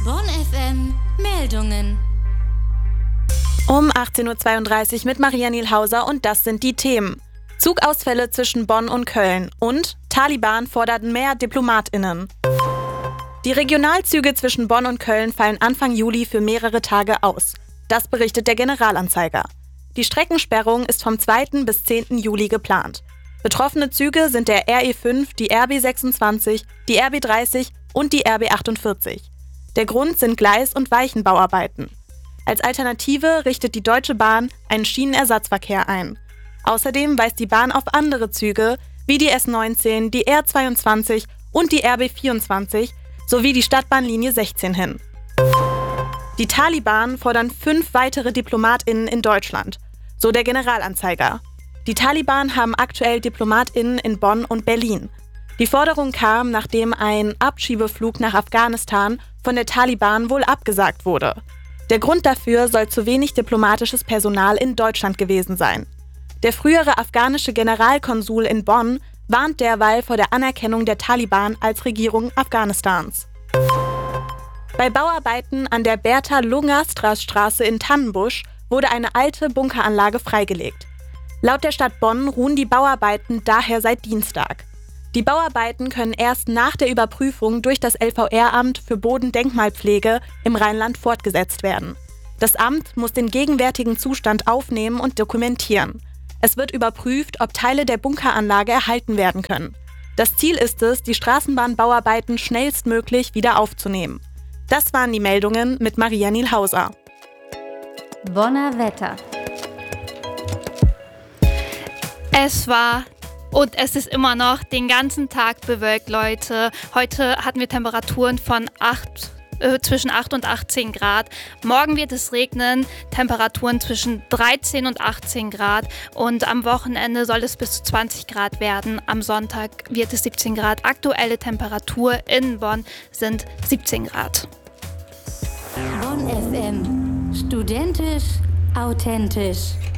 Bonn FM Meldungen. Um 18.32 Uhr mit Maria Nielhauser und das sind die Themen. Zugausfälle zwischen Bonn und Köln und Taliban forderten mehr DiplomatInnen. Die Regionalzüge zwischen Bonn und Köln fallen Anfang Juli für mehrere Tage aus. Das berichtet der Generalanzeiger. Die Streckensperrung ist vom 2. bis 10. Juli geplant. Betroffene Züge sind der RE5, die RB26, die RB30 und die RB48. Der Grund sind Gleis- und Weichenbauarbeiten. Als Alternative richtet die Deutsche Bahn einen Schienenersatzverkehr ein. Außerdem weist die Bahn auf andere Züge wie die S19, die R22 und die RB24 sowie die Stadtbahnlinie 16 hin. Die Taliban fordern 5 weitere DiplomatInnen in Deutschland, so der Generalanzeiger. Die Taliban haben aktuell DiplomatInnen in Bonn und Berlin. Die Forderung kam, nachdem ein Abschiebeflug nach Afghanistan von der Taliban wohl abgesagt wurde. Der Grund dafür soll zu wenig diplomatisches Personal in Deutschland gewesen sein. Der frühere afghanische Generalkonsul in Bonn warnt derweil vor der Anerkennung der Taliban als Regierung Afghanistans. Bei Bauarbeiten an der Bertha-Lungerstraße in Tannenbusch wurde eine alte Bunkeranlage freigelegt. Laut der Stadt Bonn ruhen die Bauarbeiten daher seit Dienstag. Die Bauarbeiten können erst nach der Überprüfung durch das LVR-Amt für Bodendenkmalpflege im Rheinland fortgesetzt werden. Das Amt muss den gegenwärtigen Zustand aufnehmen und dokumentieren. Es wird überprüft, ob Teile der Bunkeranlage erhalten werden können. Das Ziel ist es, die Straßenbahnbauarbeiten schnellstmöglich wieder aufzunehmen. Das waren die Meldungen mit Maria Nielhauser. Bonner Wetter. Es war und es ist immer noch den ganzen Tag bewölkt, Leute. Heute hatten wir Temperaturen von zwischen 8 und 18 Grad. Morgen wird es regnen, Temperaturen zwischen 13 und 18 Grad. Und am Wochenende soll es bis zu 20 Grad werden. Am Sonntag wird es 17 Grad. Aktuelle Temperatur in Bonn sind 17 Grad. Bonn FM. Studentisch, authentisch.